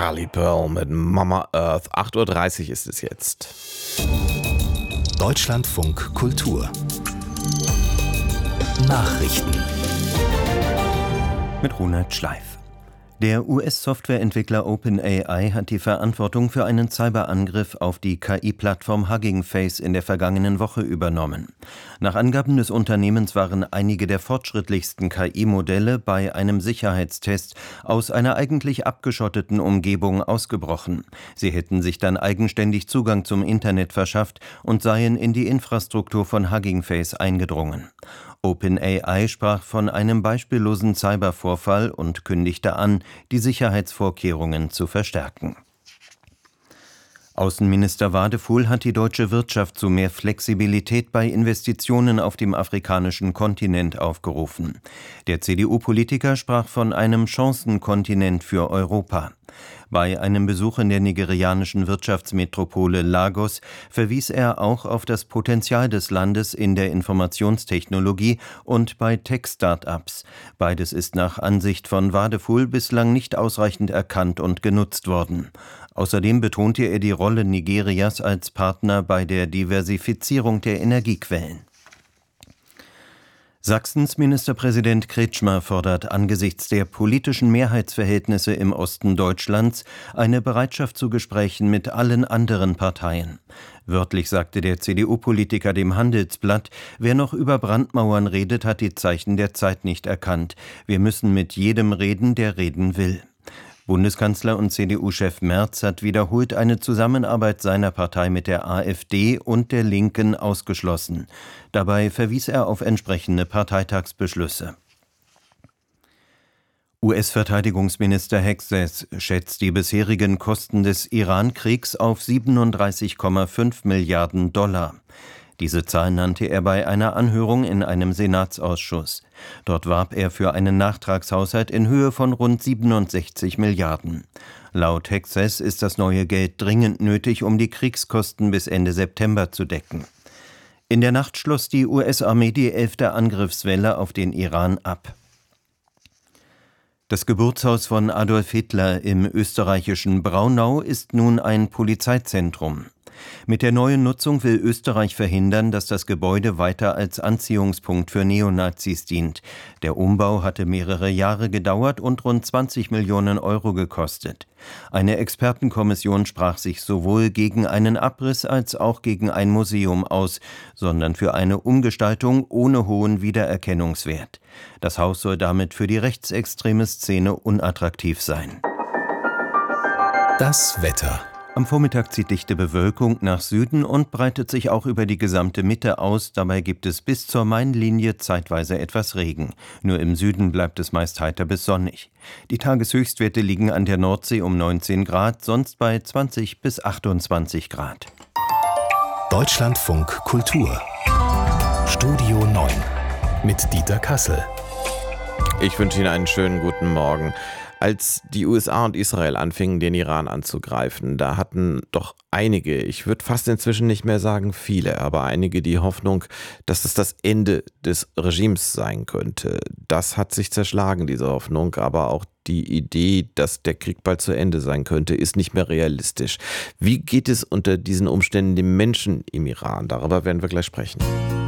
Carly Pearl mit Mama Earth. 8:30 Uhr ist es jetzt. Deutschlandfunk Kultur Nachrichten mit Ronald Schleif. Der US-Softwareentwickler OpenAI hat die Verantwortung für einen Cyberangriff auf die KI-Plattform Hugging Face in der vergangenen Woche übernommen. Nach Angaben des Unternehmens waren einige der fortschrittlichsten KI-Modelle bei einem Sicherheitstest aus einer eigentlich abgeschotteten Umgebung ausgebrochen. Sie hätten sich dann eigenständig Zugang zum Internet verschafft und seien in die Infrastruktur von Hugging Face eingedrungen. OpenAI sprach von einem beispiellosen Cybervorfall und kündigte an, die Sicherheitsvorkehrungen zu verstärken. Außenminister Wadephul hat die deutsche Wirtschaft zu mehr Flexibilität bei Investitionen auf dem afrikanischen Kontinent aufgerufen. Der CDU-Politiker sprach von einem Chancenkontinent für Europa. Bei einem Besuch in der nigerianischen Wirtschaftsmetropole Lagos verwies er auch auf das Potenzial des Landes in der Informationstechnologie und bei Tech-Start-ups. Beides ist nach Ansicht von Wadephul bislang nicht ausreichend erkannt und genutzt worden. Außerdem betonte er die Rolle Nigerias als Partner bei der Diversifizierung der Energiequellen. Sachsens Ministerpräsident Kretschmer fordert angesichts der politischen Mehrheitsverhältnisse im Osten Deutschlands eine Bereitschaft zu Gesprächen mit allen anderen Parteien. Wörtlich sagte der CDU-Politiker dem Handelsblatt: Wer noch über Brandmauern redet, hat die Zeichen der Zeit nicht erkannt. Wir müssen mit jedem reden, der reden will. Bundeskanzler und CDU-Chef Merz hat wiederholt eine Zusammenarbeit seiner Partei mit der AfD und der Linken ausgeschlossen. Dabei verwies er auf entsprechende Parteitagsbeschlüsse. US-Verteidigungsminister Hexes schätzt die bisherigen Kosten des Iran-Kriegs auf 37,5 Milliarden $. Diese Zahl nannte er bei einer Anhörung in einem Senatsausschuss. Dort warb er für einen Nachtragshaushalt in Höhe von rund 67 Milliarden. Laut Hexes ist das neue Geld dringend nötig, um die Kriegskosten bis Ende September zu decken. In der Nacht schloss die US-Armee die 11. Angriffswelle auf den Iran ab. Das Geburtshaus von Adolf Hitler im österreichischen Braunau ist nun ein Polizeizentrum. Mit der neuen Nutzung will Österreich verhindern, dass das Gebäude weiter als Anziehungspunkt für Neonazis dient. Der Umbau hatte mehrere Jahre gedauert und rund 20 Millionen € gekostet. Eine Expertenkommission sprach sich sowohl gegen einen Abriss als auch gegen ein Museum aus, sondern für eine Umgestaltung ohne hohen Wiedererkennungswert. Das Haus soll damit für die rechtsextreme Szene unattraktiv sein. Das Wetter. Am Vormittag zieht dichte Bewölkung nach Süden und breitet sich auch über die gesamte Mitte aus. Dabei gibt es bis zur Mainlinie zeitweise etwas Regen. Nur im Süden bleibt es meist heiter bis sonnig. Die Tageshöchstwerte liegen an der Nordsee um 19 Grad, sonst bei 20 bis 28 Grad. Deutschlandfunk Kultur Studio 9 mit Dieter Kassel. Ich wünsche Ihnen einen schönen guten Morgen. Als die USA und Israel anfingen, den Iran anzugreifen, da hatten doch einige, ich würde fast inzwischen nicht mehr sagen viele, aber einige die Hoffnung, dass es das Ende des Regimes sein könnte. Das hat sich zerschlagen, diese Hoffnung, aber auch die Idee, dass der Krieg bald zu Ende sein könnte, ist nicht mehr realistisch. Wie geht es unter diesen Umständen den Menschen im Iran? Darüber werden wir gleich sprechen.